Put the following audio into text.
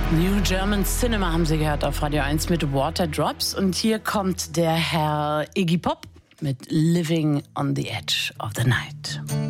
New German Cinema haben Sie gehört auf Radio 1 mit Water Drops. Und hier kommt der Herr Iggy Pop mit Living on the Edge of the Night.